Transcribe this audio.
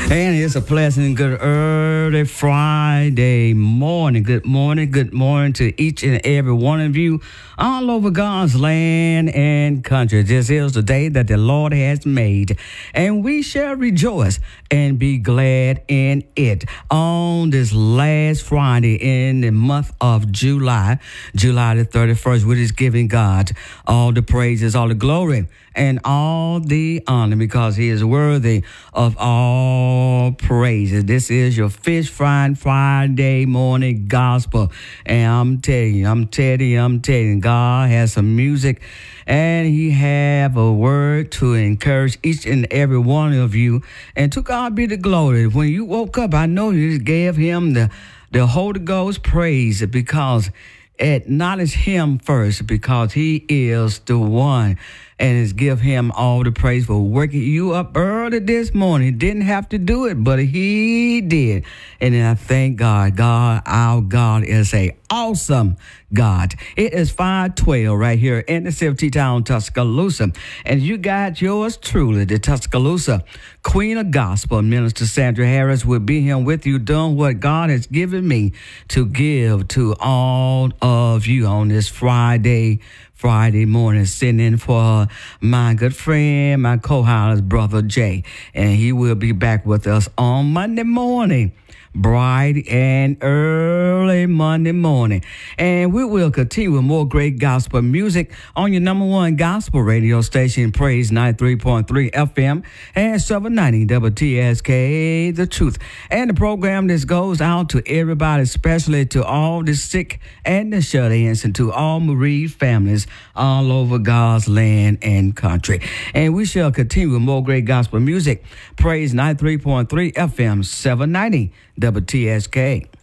And it's a pleasant, good early Friday morning. Good morning to each and every one of you all over God's land and country. This is the day that the Lord has made, and we shall rejoice and be glad in it. On this last Friday in the month of July the 31st, we're just giving God all the praises, all the glory, and all the honor, because he is worthy of all praises. This is your Fish Frying Friday morning gospel. And I'm telling you, God has some music, and he have a word to encourage each and every one of you. And to God be the glory. When you woke up, I know you just gave him the Holy Ghost praise, because acknowledge him first, because he is the one, and is give him all the praise for waking you up early this morning. Didn't have to do it, but he did. And I thank God. Our God is a awesome God. It is 5:12 right here in the city town, Tuscaloosa. And you got yours truly, the Tuscaloosa Queen of Gospel, Minister Sandra Harris, will be here with you doing what God has given me to give to all of you on this Friday morning, sitting in for my good friend, my co-host, Brother Jay. And he will be back with us on Monday morning, bright and early Monday morning. And we will continue with more great gospel music on your number one gospel radio station, Praise 93.3 FM and 790 WTSK, The Truth. And the program this goes out to everybody, especially to all the sick and the shut-ins, and to all bereaved families all over God's land and country. And we shall continue with more great gospel music, Praise 93.3 FM, 790 WTSK.